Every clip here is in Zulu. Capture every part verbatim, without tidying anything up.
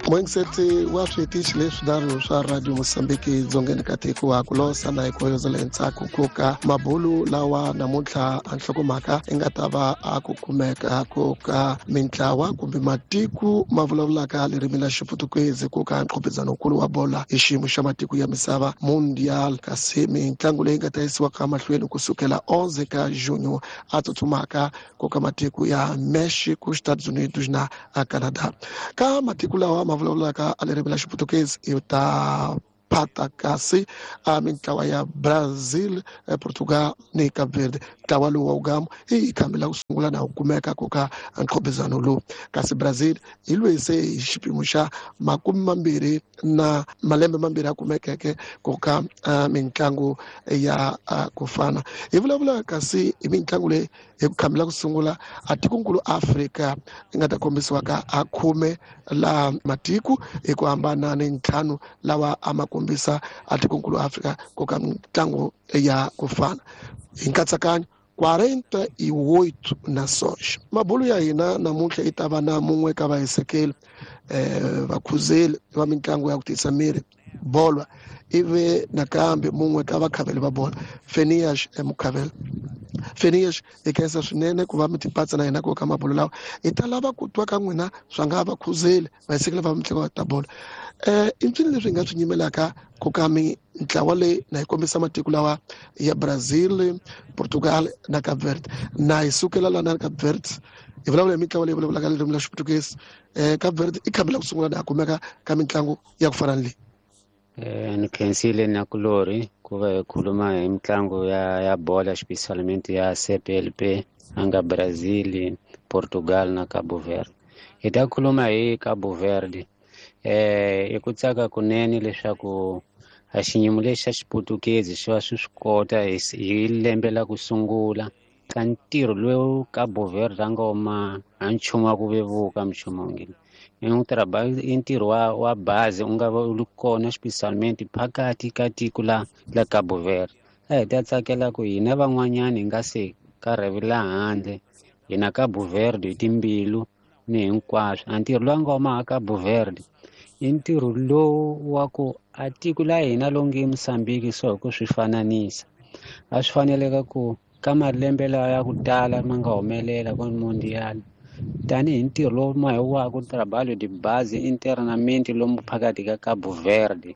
Mwengiseti watu itishi leswi daru swa Radio Mosambiki dzongeni ka tiko wa kulosa na ikoyozela ntsako koka mabulu lawa namuntlha anhlokomhaka i nga ta va a ku kumeka koka mintlawa kumbe matiku ma vulavulaka ririmi la xiputukezi koka nqhuphezano nkulu wa bola hi xiyimo xa matiko ya misava mundial kasi mitlangu leyi nga ta yisiwa ka mahlweni kusukela onze ka junho a tsutsumaka koka matiko ya Mexico, Estados Unidos na Canada. Ka matiko lawa ma vulavulaka a ririmi la xiputukezi i ta phata kasi a mintlawa ya Brazil, Portugal ni Cape Verde. Ntlawa lowu wa ugamu i kambela ku sungula na kumeka koka nqhuphezano lowu kasi Brazil hi lwise hi xipimo xa makumi mambirhi na malembe mambirhi a kumekeke koka uh, mitlangu ya uh, kufana hi vulavula kasi hi mitlangu leyi hi ku kambela ku sungula a tikonkulu Afrika i nga ta kombisiwaka a khume la matiku hi ku hambana ni ntlhanu lawa a ma kombisa a tikonkulu Afrika koka mitlangu ya kufana hi nkatsakanyo quarenta e oito nações. Mabulu ya hina namuntlha i ta va na mun'we ka vahisekeli eh, vakhuzeli va mitlangu ya ku tisa miri bolwa ivi nakambe mun'we ka vakhaveli va bola Phineas Mukhavela. Phineas i khensa swinene ku va mi tipatsa na hina koka mabulu lawa i ta lava ku twa ka n'wina swa nga vakhuzeli vahisekeli va mitlangu ta bola eh i ncini leswi hi nga swi nyimelaka koka mitlawa leyi na hi kombisa matiko lawa ya Brazil, Portugal na Cape Verde na hi sukela lana na Cape Verde hi vulavula hi mitlawa leyi vulavulaka ririmi la xiputukezi eh Cape Verde i khambela ku sungula na ya kumeka ka mitlangu ya ku fana ni leyi. Eh, ni khensile na kulori ku va hi khuluma hi mitlangu ya ya bola specialmente ya C P L P anga Brazil, Portugal na Cabo Verde. Hi ta khuluma hi Cabo Verde eh i ku tsaka kunene leswaku a xiyimo lexi xa xiputukezi xi va swi swi kota hi lembe la ku sungula ka ntirho lowu Cabo Verde a nga huma a nchumu wa ku vevuka muchumongile i ntirho wa wa base u nga va u kona specialmente phakati ka tiko la la Cabo Verde a hi ta tsakela ku hina van'wanyana hi nga se karhi la handle hina Cabo Verde hi timbilu ni hinkwaswo a ntirho lowu nga huma Cabo Verde i ntirho lowu wa ku a tiko la hina lo nge Mozambique so hi ku swi fananisa a swi faneleka ku ka malembe lawa ya ku tala ma nga humelela ku mondial tanihi ntirho lowu ma hi waku trabalho de base internamente lomu phakati ka Cabo Verde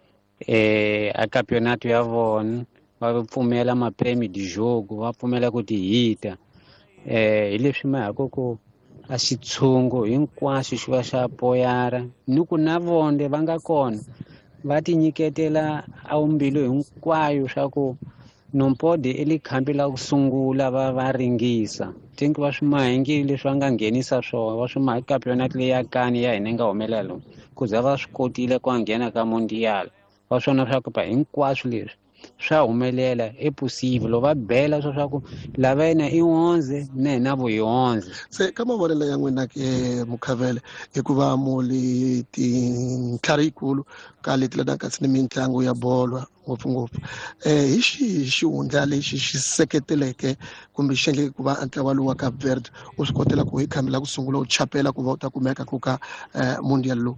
eh a campeonato ya vona va pfumela mapremi di jogo va pfumela ku ti hita eh hi leswi ma yaka ku a xitshungu hinkwaswo xi va xa poyara ni ku na vonde va nga kona va ti nyiketela a umbilu hinkwayo swa ku nompode i li khambi la ku sungula va va ringisa tinki va swi mahengile leswi va nga nghenisa swona va swi mahi campeonato leyi ya kani ya hina yi nga humelela ku za va swi kotile ku nghena ka mondial va swona swa ku pa hinkwaswo leswi swa humelela i possible va bela swo swa ku lava yena i onze na hina vo hi onze se ka mavonelo ya n'wina ke Mukhavela hikuva muli tintlhari yikulu ka leti la nakasi ni mitlangu ya bolo ngopfungopfu eh hi xi xihundla lexi xi seketeleke kumbe xi endleke ku va ntlawa lowu wa Cape Verde u swi kotela ku hi khamela ku sungula u chapela ku va u ta kumeka koka eh, mondial lowu.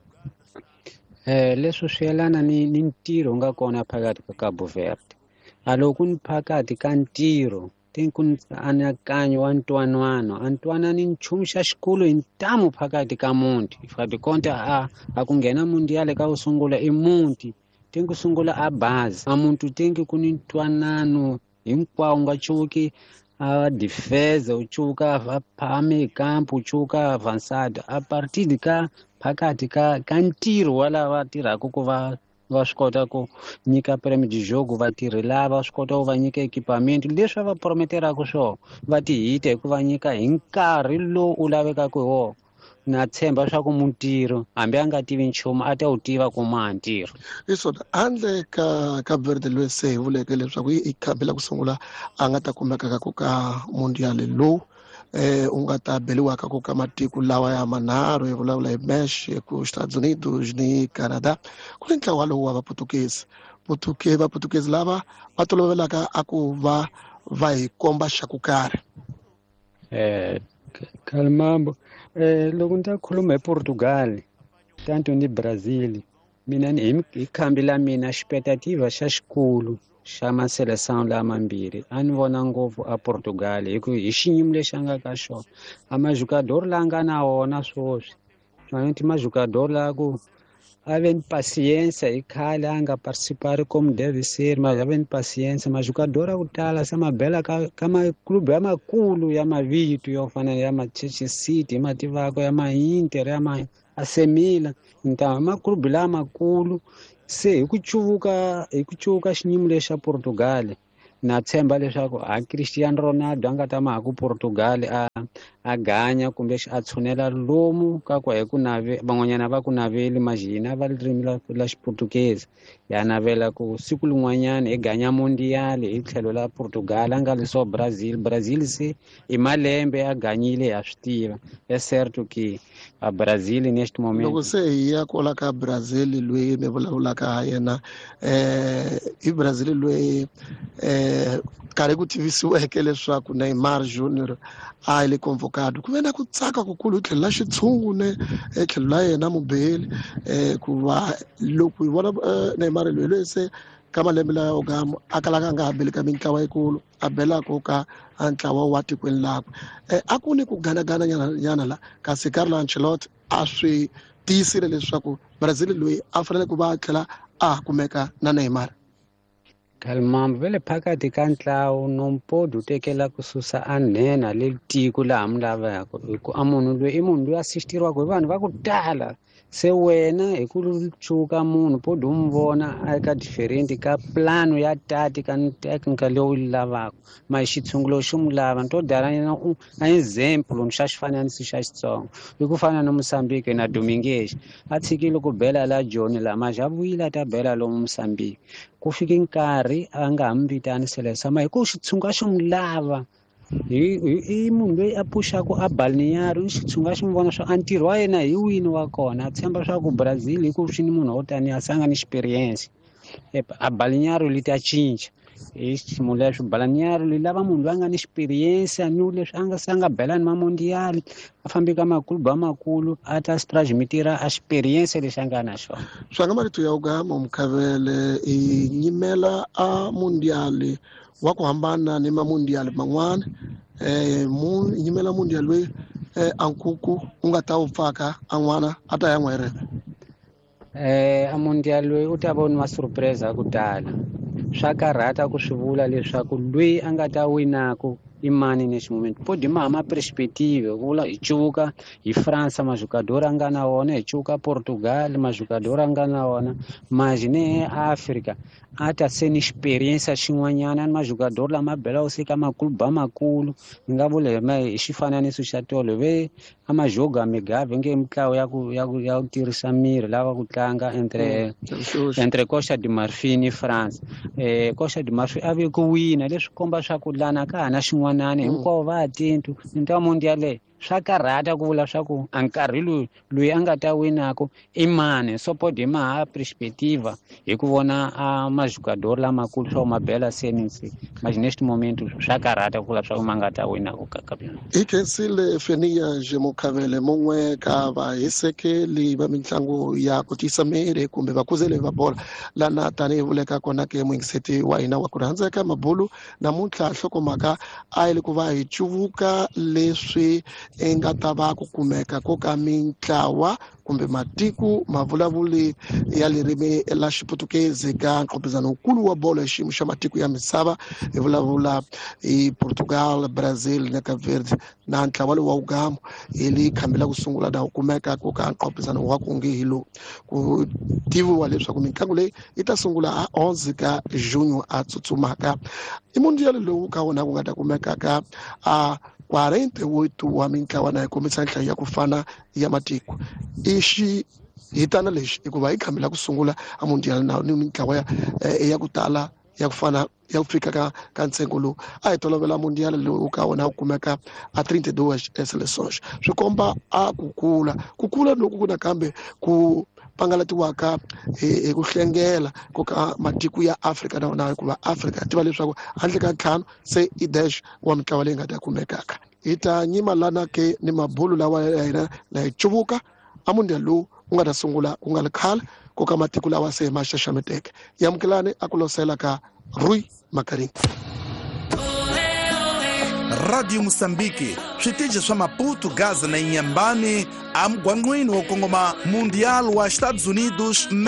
Eh leswi swi yelana ni ni ntirho nga kona phakati ka Cabo Verde a loko ni phakati ka ntirho tinkuni anakanyo wa ntwanano antwana ni nchumu xa xikulu hi ntamu phakati ka muti fati konta a a ku nghena mondial ka ku sungula i muti tinku sungula a base a muntu tinki ku ni ntwanano hinkwawo nga chuki a defense u chuka va phame campo chuka avançado a partir ka phakati ka ka ntirho wala va tirhaka ku va va swi kota ku nyika premi di jogo va tirhi lava swi kota ku va nyika equipment leswi va prometeraka swona va ti hita hi ku va nyika hi nkarhi lowu u lavekaka hi wona na tshemba swa ku muntirho hambi a nga tivi nchumu a ta wu tiva ku ma ntirho hi swona handle ka Cape Verde loyi se hi vuleke leswaku i khambela ku sungula a nga ta kumeka ka koka mondial lowu eh u nga ta beliwaka koka matiko lawa ya manharhu hi vulavula hi Mexico, Estados Unidos ni Canada ku ri ntlawa lowu wa vaputukezi putuke vaputukezi lava va tolovelaka a ku va va hi komba xa ku karhi eh Calmambo eh loko ni ta khuluma hi Portugal tanto ni Brazil mina ni hi khambi la mina expectativa xa xikulu xa maseleção lama mambirhi a ni vona ngopfu a Portugal hi ku hi xiyimo lexi a nga ka xona a majugador la nga na wona swoswi somente majugador la ku ave ni paciência hi khale a nga participari como deve ser mas ave ni paciência majugador a ku tala se mabela ka ka maklubu ya makulu ya mavito yo fana ya Manchester City ma tivako ya ma Inter ya ma A C Milan então maklubu la makulu se hi ku cuvuka hi ku cuvuka xiyimo lexa Portugal na tshemba leswaku a Cristiano Ronaldo a nga ta maha ku Portugal a a ganya kumbe a tshunela lomu ka ku hi ku nave van'wanyana va ku naveli majina va ririmi la la xiportuguese ya navela ku siku lin'wanyana hi ganya mondial hi tlhelo la Portugal a nga le so Brazil Brazil se i malembe a ganyile ya swi tiva é certo que a Brazil neste momento loko se hi ya kola ka Brazil loyi mi vulavulaka ha yena eh i Brazil loyi eh karhi ku tivisiweke leswaku Neymar Junior a ile convocado ku ve na ku tsaka kukulu tlhelo la xitshungu ne tlhelo la yena mubeli eh ku va loko hi vona Neymar loyi loyi se ka malembe la ogamo a kalaka nga beli ka mitlawa yikulu a belaka ka a ntlawa wa tikweni lakwe eh a ku ni ku ganagana nyana nyana la kasi Carlo Ancelotti a swi tiyisile leswaku Brazil loyi a fanele ku va tlhela a kumeka na Neymar Kalmambo vele phakathi ka ntlawa nompodi u tekela ku susa a nhenha le tiko laha mi lavaka hi ku a munhu loyi i munhu loyi assisteriwaka hi vanhu va ku tala se wena hi ku cuka munhu podi u mi vona eka different ka plano ya tati ka nka leyi u yi lavaka ma hi xitshungulo xi mu lava nto dala na a example xa xifananiso xa Xitsonga hi ku fana na Mozambique na Domingues a tshikile ku bela la Joni la maja vuyile ta bela lomu Mozambique ku fika nkarhi a nga ha mi vitani selesa ma hi ku xitshunga xi mu lava hi i munhu loyi a puxaka a balneário xitshunga xi mi vona swa a ntirho wa yena hi wini wa kona a tshemba swa ku Brazil hi ku swi ni munhu wo tanihi a sanga ni experience a balneário li ta cinca hi ximu leswi balneário li lava munhu loyi a nga ni experience a ni leswi a nga se a nga bela ni mamondiali a fambi ka makulubu amakulu a ta swi transmitira a experience lexi a nga na xona swanga marito ya ugama Mkhavele i nyimela a mondiali wa ku hambana ni mamondiali man'wana eh mu nyimela mondiali loyi eh ankuku u nga ta u pfaka an'wana a ta ya n'wereka eh a mondiali loyi u ta vona ma surprise ku tala swa karhata ku swi vula leswaku loyi a nga ta winaka i mani nesse momento pode ma ma perspective vula hi cuvuka hi France majogador a nga na wona hi cuvuka Portugal majogador a nga na wona mas ne Africa a ta se ni experience xin'wanyana ni majogador lama belaku se ka makulubu amakulu ni nga vula hi xifananiso xa tolo ve a majogo a migave nge mitlawa ya ku ya ku ya ku tirhisa miri lava ku tlanga entre entre Costa de Marfim ni France eh Costa de Marfim a ve ku wina leswi komba swa ku lana ka hana xin'wanani hinkwavo va tintu nta mondial swa karhata ku vula swa ku a nkarhi loyi loyi a nga ta winaka i mani so pode ma ha perspectiva hi ku vona a majogador lamakulu swa ma bela senisi mas neste momento swa karhata ku vula swa ku ma nga ta winaka ka campeonato hi khensile Fenia Mkhavele mun'we ka vahisekeli va mitlangu ya ku tisa miri kumbe vakuzeli va bola lana tanihi vuleka kona ke muingiseti wa hina wa ku rhandzeka mabulu namuntlha nhlokomhaka a yi le ku va hi cuvuka leswi i nga ta va ku kumeka ko ka mitlawa kumbe matiko mavulavuli ya ririmi la xiputukezi ka nqophezano wukulu wa bolo hi xiyimo xa matiko ya misava hi vulavula hi Portugal Brazil na Cape Verde na ntlawa lowu wa ugamo hi li khambela ku sungula na kumeka ko ka nqophezano wa ku nge hi lowu ku tiviwa leswaku mitlangu leyi yi ta sungula a onze ka junho a tsutsumaka i mondial lowu ka wona ku nga ta kumeka ka a quarenta-oito wa mitlawa na hi kombisa nhlayo ya ku fana ya matiko i xi hitana lexi hikuva hi khambela ku sungula a mondial na ni mitlawa ya ya ku tala ya ku fana ya ku fika ka ka ntsengo lowu a hi tolovela mondial lowu ka wona wu kumeka a trinta e duas seleções swi komba a ku kula ku kula loku ku nakambe ku pangalatiwaka hi ku hlengela ko ka matiko ya Africa na wona hikuva Africa tiva leswaku handle ka ntlhanu se i dash wa mitlawa leyi nga ta kumekaka hi ta nyima lana ke ni mabulu lawa ya hina la hi cuvuka amundia lo unga da sungula kunga lekhala ko ka matiko lawa se maxaxameteke yamkelane akulosela ka Rui Makarim. Radio Moçambique, switije swa Maputo, Gaza na Inhambane, a mgwangwini wa Kongoma Mundial wa Estados Unidos